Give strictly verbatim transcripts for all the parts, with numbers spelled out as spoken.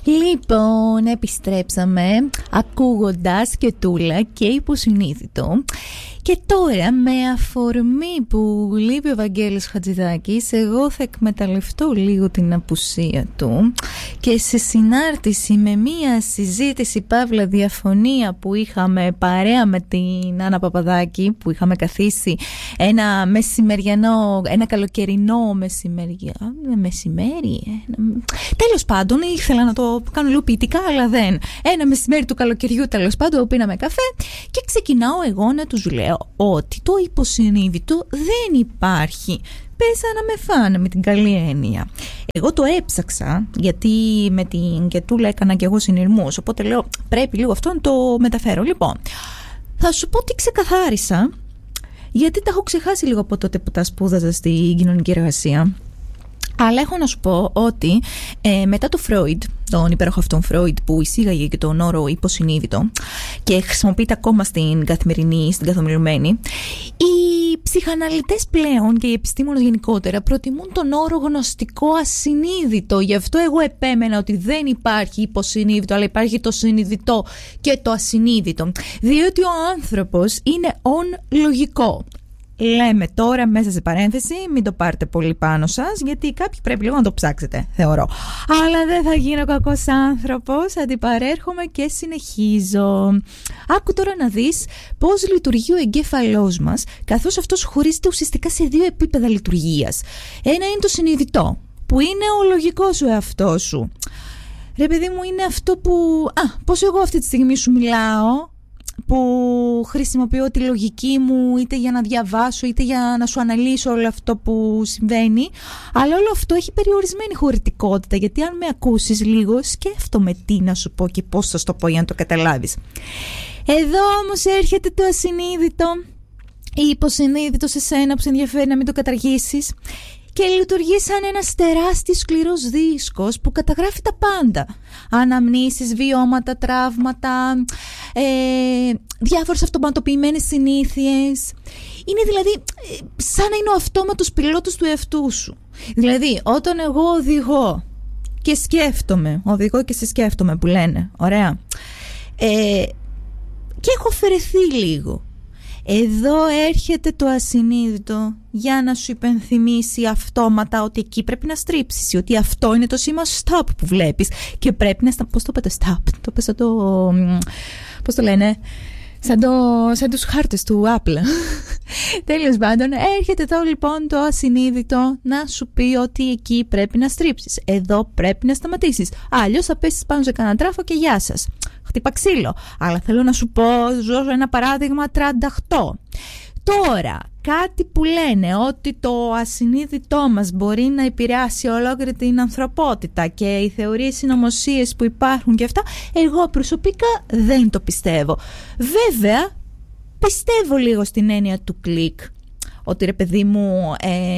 Λοιπόν, επιστρέψαμε ακούγοντας και Τούλα και Υποσυνείδητο. Και τώρα, με αφορμή που λείπει ο Βαγγέλης Χατζηδάκης, εγώ θα εκμεταλλευτώ λίγο την απουσία του και σε συνάρτηση με μία συζήτηση παύλα διαφωνία που είχαμε παρέα με την Άννα Παπαδάκη, που είχαμε καθίσει ένα μεσημεριανό, ένα καλοκαιρινό μεσημεριά, μεσημέρι, ένα... τέλος πάντων ήθελα να το κάνω λίγο ποιητικά, αλλά δεν. Ένα μεσημέρι του καλοκαιριού, τέλος πάντων, πίναμε καφέ και ξεκινάω εγώ να τους λέω ότι το υποσυνείδητο δεν υπάρχει. Πέσα να με φάνε, με την καλή έννοια. Εγώ το έψαξα, γιατί με την Κετούλα έκανα και εγώ συνειρμούς, οπότε λέω πρέπει λίγο αυτό να το μεταφέρω. Λοιπόν, θα σου πω τι ξεκαθάρισα, γιατί τα έχω ξεχάσει λίγο από τότε που τα σπούδαζα στην κοινωνική εργασία. Αλλά έχω να σου πω ότι ε, μετά το Φρόιντ, τον υπέροχο αυτόν Φρόιντ που εισήγαγε και τον όρο υποσυνείδητο και χρησιμοποιείται ακόμα στην καθημερινή, στην καθομιλουμένη, οι ψυχαναλυτές πλέον και οι επιστήμονες γενικότερα προτιμούν τον όρο γνωστικό ασυνείδητο. Γι' αυτό εγώ επέμενα ότι δεν υπάρχει υποσυνείδητο, αλλά υπάρχει το συνειδητό και το ασυνείδητο. Διότι ο άνθρωπος είναι on λογικό. Λέμε τώρα μέσα σε παρένθεση, μην το πάρετε πολύ πάνω σας, γιατί κάποιοι πρέπει λίγο να το ψάξετε, θεωρώ. Αλλά δεν θα γίνω κακός άνθρωπος, αντιπαρέρχομαι και συνεχίζω. Άκου τώρα να δεις πώς λειτουργεί ο εγκέφαλός μας, καθώς αυτός χωρίζεται ουσιαστικά σε δύο επίπεδα λειτουργίας. Ένα είναι το συνειδητό, που είναι ο λογικός ο εαυτός σου. Ρε παιδί μου, είναι αυτό που... Α, πώς εγώ αυτή τη στιγμή σου μιλάω, που χρησιμοποιώ τη λογική μου είτε για να διαβάσω είτε για να σου αναλύσω όλο αυτό που συμβαίνει, αλλά όλο αυτό έχει περιορισμένη χωρητικότητα, γιατί αν με ακούσεις λίγο σκέφτομαι τι να σου πω και πώς θα σου το πω για να το καταλάβεις. Εδώ όμως έρχεται το ασυνείδητο ή υποσυνείδητο σε σένα που σε ενδιαφέρει να μην το καταργήσεις και λειτουργεί σαν ένας τεράστιος σκληρός δίσκος που καταγράφει τα πάντα. Αναμνήσεις, βιώματα, τραύματα, ε, διάφορες αυτοματοποιημένες συνήθειες. Είναι δηλαδή ε, σαν να είναι ο αυτόματος πιλότος του εαυτού σου. Δηλαδή όταν εγώ οδηγώ και σκέφτομαι, οδηγώ και σε σκέφτομαι που λένε, ωραία, ε, και έχω αφαιρεθεί λίγο. Εδώ έρχεται το ασυνείδητο για να σου υπενθυμίσει αυτόματα ότι εκεί πρέπει να στρίψεις, ότι αυτό είναι το σήμα stop που βλέπεις και πρέπει να... Πώς το πέτω stop, το πες σαν το... Πώς το λένε... Σαν, το, σαν τους χάρτες του Apple. Τέλος πάντων, έρχεται εδώ λοιπόν το ασυνείδητο να σου πει ότι εκεί πρέπει να στρίψεις. Εδώ πρέπει να σταματήσεις. Αλλιώς θα πέσεις πάνω σε κανένα τράφο και γεια σας. Χτύπα ξύλο. Αλλά θέλω να σου πω, ζω ένα παράδειγμα τριάντα οκτώ. Τώρα, κάτι που λένε ότι το ασυνείδητό μας μπορεί να επηρεάσει ολόκληρη την ανθρωπότητα και οι θεωρίες συνωμοσίες που υπάρχουν και αυτά, εγώ προσωπικά δεν το πιστεύω. Βέβαια, πιστεύω λίγο στην έννοια του κλικ. Ότι ρε παιδί μου,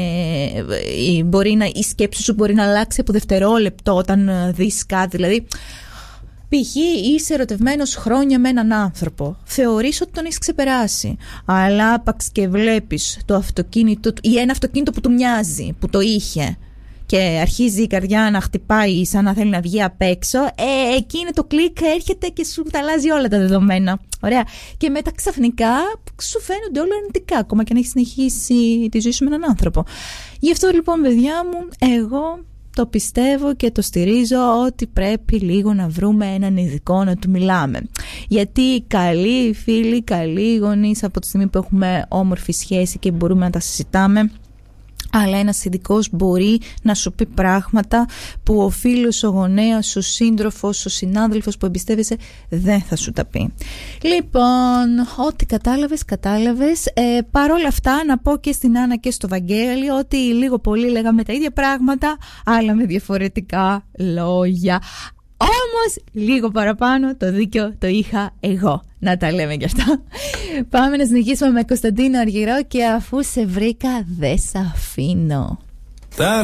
ε, μπορεί να, η σκέψη σου μπορεί να αλλάξει από δευτερόλεπτο όταν δεις κάτι, δηλαδή... Π.χ. είσαι ερωτευμένος χρόνια με έναν άνθρωπο. Θεωρείς ότι τον έχεις ξεπεράσει. Αλλά άπαξ και βλέπεις το αυτοκίνητο του, ή ένα αυτοκίνητο που του μοιάζει, που το είχε, και αρχίζει η καρδιά να χτυπάει σαν να θέλει να βγει απ' έξω, ε, εκεί είναι το κλικ, έρχεται και σου τα αλλάζει όλα τα δεδομένα. Ωραία. Και μετά ξαφνικά σου φαίνονται όλα αρνητικά, ακόμα και αν έχεις συνεχίσει τη ζωή σου με έναν άνθρωπο. Γι' αυτό λοιπόν, παιδιά μου, εγώ το πιστεύω και το στηρίζω ότι πρέπει λίγο να βρούμε έναν ειδικό να του μιλάμε. Γιατί καλοί φίλοι, καλοί γονείς από τη στιγμή που έχουμε όμορφη σχέση και μπορούμε να τα συζητάμε, αλλά ένας ειδικός μπορεί να σου πει πράγματα που ο φίλος, ο γονέας, ο σύντροφος, ο συνάδελφος που εμπιστεύεσαι δεν θα σου τα πει. Λοιπόν, ό,τι κατάλαβες, κατάλαβες. Ε, Παρ' όλα αυτά να πω και στην Άννα και στο Βαγγέλη ότι λίγο πολύ λέγαμε τα ίδια πράγματα, αλλά με διαφορετικά λόγια. Όμως λίγο παραπάνω το δίκιο το είχα εγώ. Να τα λέμε κι αυτά. Πάμε να συνεχίσουμε με Κωνσταντίνο Αργυρό και αφού σε βρήκα δεν σ' αφήνω.